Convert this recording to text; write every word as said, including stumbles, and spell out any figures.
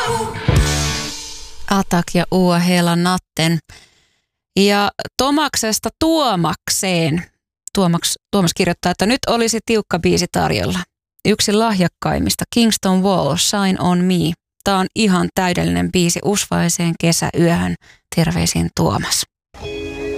Attack ja Ua hela natten. Ja Tomaksesta Tuomakseen. Tuomaks, Tuomas kirjoittaa, että nyt olisi tiukka biisi tarjolla. Yksi lahjakkaimmista, Kingston Wall, Shine on Me. Tämä on ihan täydellinen biisi usvaiseen kesäyöhön. Terveisin Tuomas.